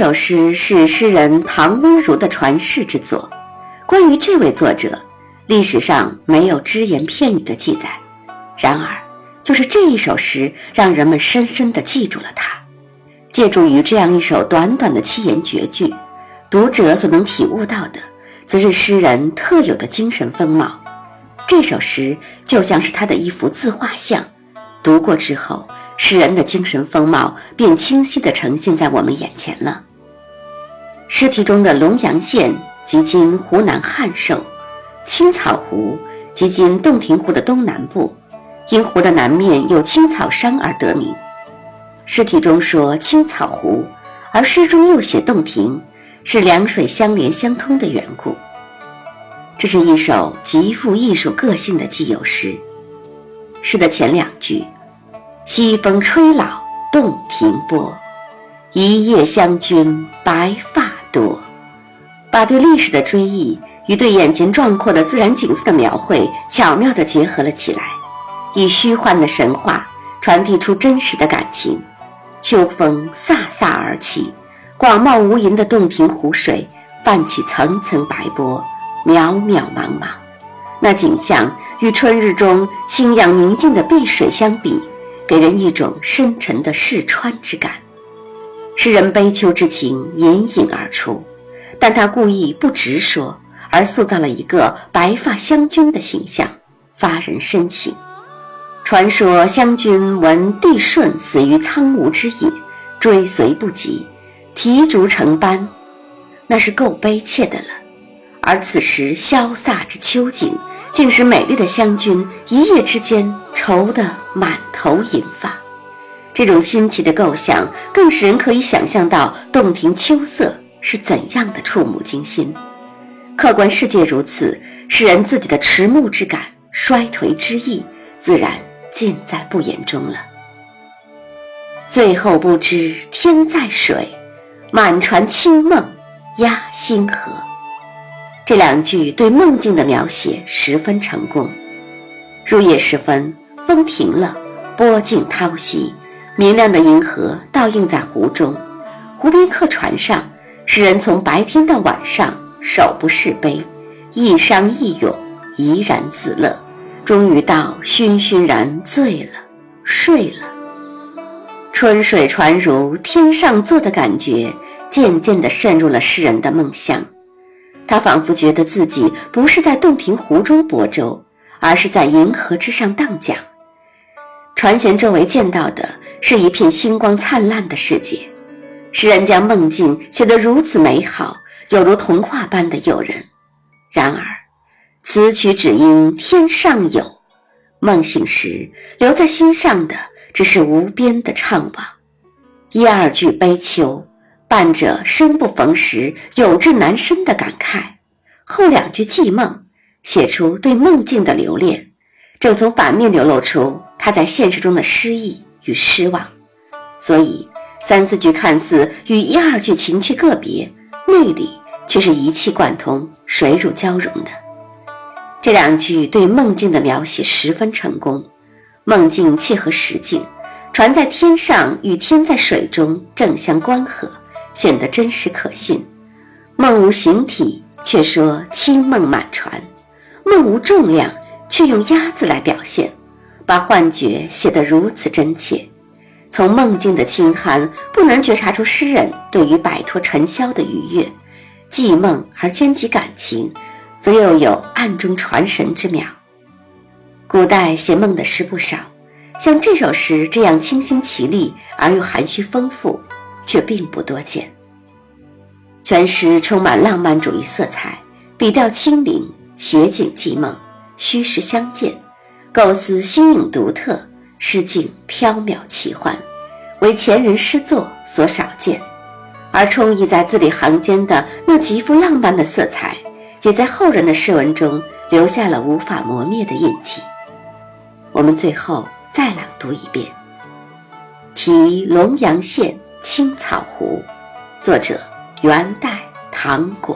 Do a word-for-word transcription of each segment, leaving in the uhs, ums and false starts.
首诗是诗人唐温如的传世之作，关于这位作者，历史上没有只言片语的记载，然而就是这一首诗让人们深深地记住了他。借助于这样一首短短的七言绝句，读者所能体悟到的则是诗人特有的精神风貌。这首诗就像是他的一幅自画像，读过之后，诗人的精神风貌便清晰地呈现在我们眼前了。诗题中的龙阳县即今湖南汉寿，青草湖即今洞庭湖的东南部，因湖的南面有青草山而得名。诗题中说青草湖，而诗中又写洞庭，是两水相连相通的缘故。这是一首极富艺术个性的寄游诗。诗的前两句，西风吹老洞庭波，一叶湘君白发多，把对历史的追忆与对眼前壮阔的自然景色的描绘巧妙地结合了起来，以虚幻的神话传递出真实的感情。秋风飒飒而起，广袤无垠的洞庭湖水泛起层层白波，渺渺茫茫。那景象与春日中清扬宁静的碧水相比，给人一种深沉的世川之感。诗人悲秋之情隐隐而出，但他故意不直说，而塑造了一个白发湘君的形象，发人深省。传说湘君闻帝舜死于苍梧之野，追随不及，啼竹成斑，那是够悲切的了。而此时潇洒之秋景，竟使美丽的湘君一夜之间愁得满头银发。这种新奇的构想更使人可以想象到洞庭秋色是怎样的触目惊心。客观世界如此，诗人自己的迟暮之感、衰颓之意自然尽在不言中了。最后不知天在水，满船清梦压星河。这两句对梦境的描写十分成功。入夜时分，风停了，波静涛兮，明亮的银河倒映在湖中。湖边客船上，诗人从白天到晚上手不释杯，一觞一咏，怡然自乐，终于到醺醺然醉了，睡了。春水传如天上坐的感觉渐渐地渗入了诗人的梦乡。他仿佛觉得自己不是在洞庭湖中泊舟，而是在银河之上荡桨。船舷周围见到的是一片星光灿烂的世界。诗人将梦境写得如此美好，有如童话般的诱人。然而此曲只应天上有，梦醒时留在心上的只是无边的怅惘。一二句悲秋，伴着生不逢时，有志难伸的感慨，后两句寄梦，写出对梦境的留恋，正从反面流露出他在现实中的失意与失望。所以三四句看似与一二句情趣个别，内里却是一气贯通，水乳交融的。这两句对梦境的描写十分成功，梦境切合实境，船在天上与天在水中正相关合，显得真实可信。梦无形体，却说清梦满船；梦无重量，却用鸭子来表现，把幻觉写得如此真切。从梦境的清寒，不难觉察出诗人对于摆脱尘嚣的愉悦，寄梦而兼及感情，则又有暗中传神之妙。古代写梦的诗不少，像这首诗这样清新奇丽而又含蓄丰富，却并不多见。全诗充满浪漫主义色彩，笔调轻灵，写景寄梦，虚实相间，构思新颖独特，诗境飘渺奇幻，为前人诗作所少见。而充溢在字里行间的那极富浪漫的色彩，也在后人的诗文中留下了无法磨灭的印记。我们最后再朗读一遍。题龙阳县青草湖，作者元代唐巩。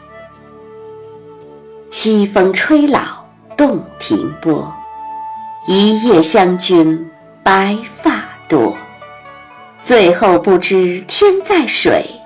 西风吹老洞庭波，一叶湘君白发多。最后不知天在水，